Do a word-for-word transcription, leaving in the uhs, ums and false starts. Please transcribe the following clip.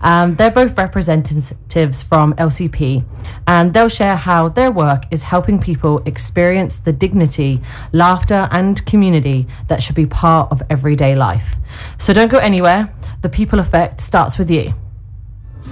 Um, they're both representatives from L C P, and they'll share how their work is helping people experience the dignity, laughter, and community that should be part of everyday life. So don't go anywhere. The People Effect starts with you.